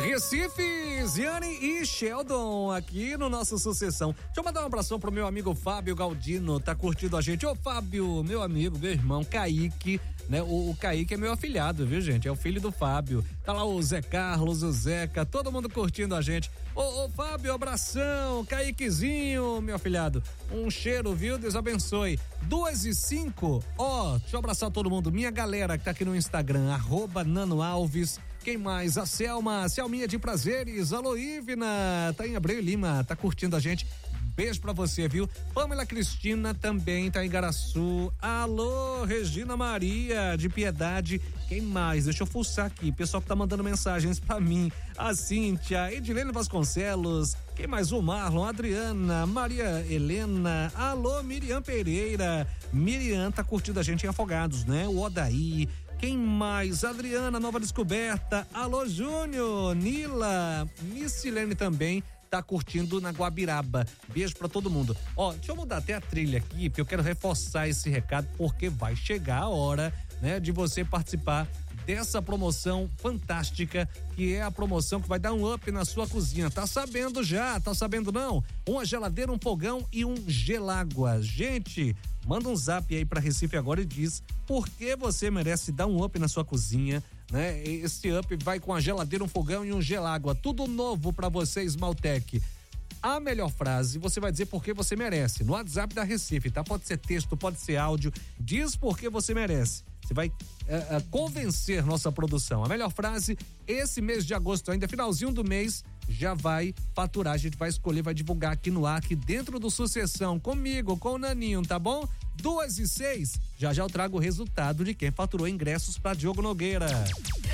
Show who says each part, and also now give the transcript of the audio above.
Speaker 1: Recife, Ziane e Sheldon aqui no nosso Sucessão. Deixa eu mandar um abração pro meu amigo Fábio Galdino, tá curtindo a gente. Ô Fábio, meu amigo, meu irmão, Kaique, né? O Kaique é meu afilhado, viu gente? É o filho do Fábio. Tá lá o Zé Carlos, o Zeca, todo mundo curtindo a gente. Ô Fábio, abração, Kaiquezinho, meu afilhado. Um cheiro, viu? Deus abençoe. 2:05, deixa eu abraçar todo mundo. Minha galera que tá aqui no Instagram, @NanoAlves. Quem mais? A Selminha de Prazeres, alô Ivna, tá em Abreu Lima, tá curtindo a gente. Beijo pra você, viu? Pamela Cristina também tá em Igaraçu. Alô, Regina Maria de Piedade. Quem mais? Deixa eu fuçar aqui. Pessoal que tá mandando mensagens pra mim. A Cíntia, Edilene Vasconcelos. Quem mais? O Marlon, Adriana, Maria Helena. Alô, Miriam Pereira. Miriam tá curtindo a gente em Afogados, né? O Odaí. Quem mais? Adriana, Nova Descoberta. Alô, Júnior, Nila, Missilene também tá curtindo na Guabiraba. Beijo pra todo mundo. Deixa eu mudar até a trilha aqui, porque eu quero reforçar esse recado, porque vai chegar a hora, né, de você participar dessa promoção fantástica, que é a promoção que vai dar um up na sua cozinha. Tá sabendo já? Tá sabendo não? Uma geladeira, um fogão e um gelágua. Gente, manda um zap aí pra Recife Agora e diz por que você merece dar um up na sua cozinha, né? Esse up vai com a geladeira, um fogão e um gelágua. Tudo novo pra você, Esmaltec. A melhor frase, você vai dizer por que você merece. No WhatsApp da Recife, tá? Pode ser texto, pode ser áudio. Diz por que você merece. Você vai convencer nossa produção. A melhor frase, esse mês de agosto ainda, finalzinho do mês, já vai faturar. A gente vai escolher, vai divulgar aqui no ar, aqui dentro do Sucessão, comigo, com o Naninho, tá bom? 2:06, já eu trago o resultado de quem faturou ingressos para Diogo Nogueira.